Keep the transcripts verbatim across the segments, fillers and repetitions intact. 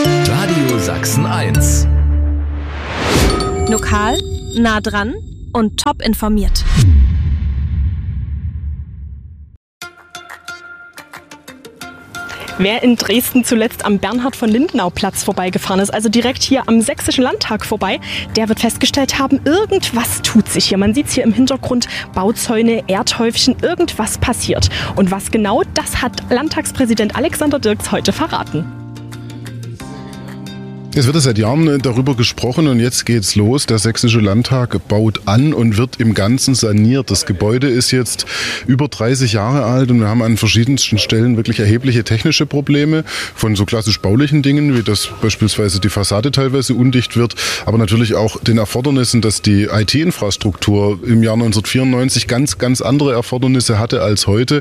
Radio Sachsen eins. Lokal, nah dran und top informiert. Wer in Dresden zuletzt am Bernhard-von-Lindenau-Platz vorbeigefahren ist, also direkt hier am Sächsischen Landtag vorbei, der wird festgestellt haben, irgendwas tut sich hier. Man sieht es hier im Hintergrund, Bauzäune, Erdhäufchen, irgendwas passiert. Und was genau, das hat Landtagspräsident Alexander Dirks heute verraten. Es wird seit Jahren darüber gesprochen und jetzt geht's los. Der Sächsische Landtag baut an und wird im Ganzen saniert. Das Gebäude ist jetzt über dreißig Jahre alt und wir haben an verschiedensten Stellen wirklich erhebliche technische Probleme von so klassisch baulichen Dingen, wie dass beispielsweise die Fassade teilweise undicht wird, aber natürlich auch den Erfordernissen, dass die I T-Infrastruktur im Jahr neunzehnhundertvierundneunzig ganz, ganz andere Erfordernisse hatte als heute.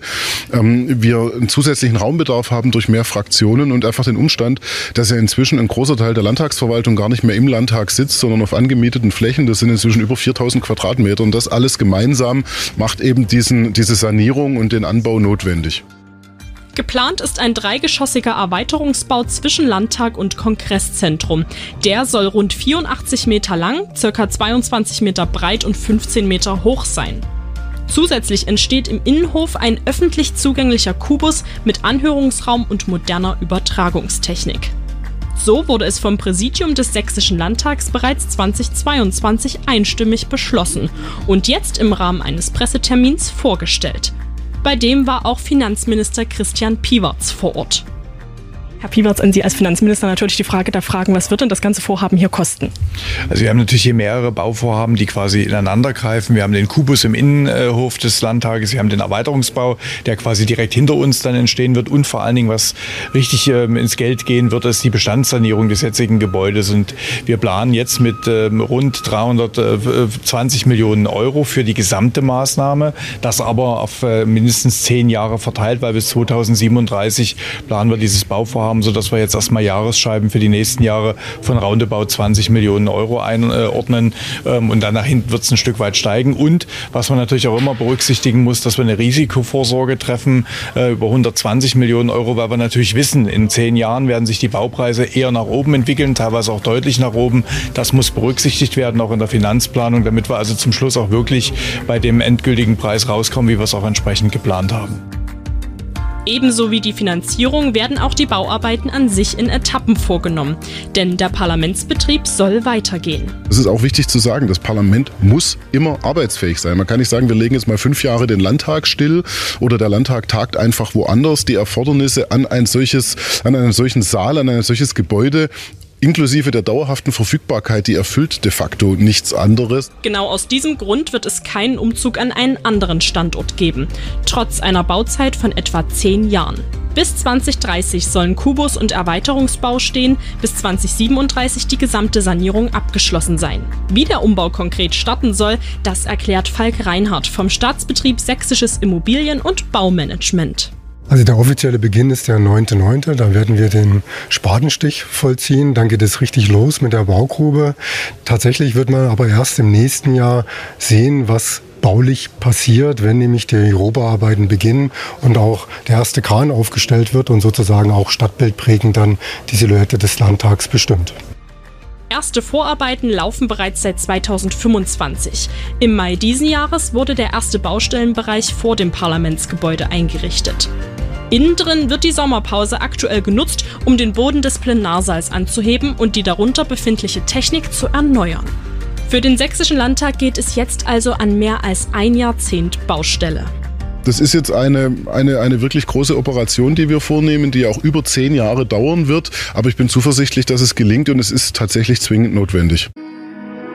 Wir einen zusätzlichen Raumbedarf haben durch mehr Fraktionen und einfach den Umstand, dass ja inzwischen ein großer Teil der Landtagsverwaltung gar nicht mehr im Landtag sitzt, sondern auf angemieteten Flächen. Das sind inzwischen über viertausend Quadratmeter und das alles gemeinsam macht eben diesen, diese Sanierung und den Anbau notwendig. Geplant ist ein dreigeschossiger Erweiterungsbau zwischen Landtag und Kongresszentrum. Der soll rund vierundachtzig Meter lang, ca. zweiundzwanzig Meter breit und fünfzehn Meter hoch sein. Zusätzlich entsteht im Innenhof ein öffentlich zugänglicher Kubus mit Anhörungsraum und moderner Übertragungstechnik. So wurde es vom Präsidium des Sächsischen Landtags bereits zweitausendzweiundzwanzig einstimmig beschlossen und jetzt im Rahmen eines Pressetermins vorgestellt. Bei dem war auch Finanzminister Christian Piwartz vor Ort. Herr Piwartz, an Sie als Finanzminister natürlich die Frage der Fragen, was wird denn das ganze Vorhaben hier kosten? Also wir haben natürlich hier mehrere Bauvorhaben, die quasi ineinander greifen. Wir haben den Kubus im Innenhof des Landtages, wir haben den Erweiterungsbau, der quasi direkt hinter uns dann entstehen wird und vor allen Dingen, was richtig ähm, ins Geld gehen wird, ist die Bestandssanierung des jetzigen Gebäudes. Und wir planen jetzt mit ähm, rund dreihundertzwanzig Millionen Euro für die gesamte Maßnahme, das aber auf äh, mindestens zehn Jahre verteilt, weil bis zweitausendsiebenunddreißig planen wir dieses Bauvorhaben haben, sodass wir jetzt erstmal Jahresscheiben für die nächsten Jahre von roundabout zwanzig Millionen Euro einordnen und dann nach hinten wird es ein Stück weit steigen. Und was man natürlich auch immer berücksichtigen muss, dass wir eine Risikovorsorge treffen über hundertzwanzig Millionen Euro, weil wir natürlich wissen, in zehn Jahren werden sich die Baupreise eher nach oben entwickeln, teilweise auch deutlich nach oben. Das muss berücksichtigt werden, auch in der Finanzplanung, damit wir also zum Schluss auch wirklich bei dem endgültigen Preis rauskommen, wie wir es auch entsprechend geplant haben. Ebenso wie die Finanzierung werden auch die Bauarbeiten an sich in Etappen vorgenommen. Denn der Parlamentsbetrieb soll weitergehen. Es ist auch wichtig zu sagen, das Parlament muss immer arbeitsfähig sein. Man kann nicht sagen, wir legen jetzt mal fünf Jahre den Landtag still oder der Landtag tagt einfach woanders. Die Erfordernisse an ein solches, an einen solchen Saal, an ein solches Gebäude inklusive der dauerhaften Verfügbarkeit, die erfüllt de facto nichts anderes. Genau aus diesem Grund wird es keinen Umzug an einen anderen Standort geben, trotz einer Bauzeit von etwa zehn Jahren. Bis zweitausenddreißig sollen Kubus- und Erweiterungsbau stehen, bis zweitausendsiebenunddreißig die gesamte Sanierung abgeschlossen sein. Wie der Umbau konkret starten soll, das erklärt Falk Reinhardt vom Staatsbetrieb Sächsisches Immobilien- und Baumanagement. Also der offizielle Beginn ist der neunter neunter Da werden wir den Spatenstich vollziehen. Dann geht es richtig los mit der Baugrube. Tatsächlich wird man aber erst im nächsten Jahr sehen, was baulich passiert, wenn nämlich die Rohbauarbeiten beginnen und auch der erste Kran aufgestellt wird und sozusagen auch stadtbildprägend dann die Silhouette des Landtags bestimmt. Erste Vorarbeiten laufen bereits seit zweitausendfünfundzwanzig. Im Mai diesen Jahres wurde der erste Baustellenbereich vor dem Parlamentsgebäude eingerichtet. Innen drin wird die Sommerpause aktuell genutzt, um den Boden des Plenarsaals anzuheben und die darunter befindliche Technik zu erneuern. Für den Sächsischen Landtag geht es jetzt also an mehr als ein Jahrzehnt Baustelle. Das ist jetzt eine, eine, eine wirklich große Operation, die wir vornehmen, die auch über zehn Jahre dauern wird. Aber ich bin zuversichtlich, dass es gelingt und es ist tatsächlich zwingend notwendig.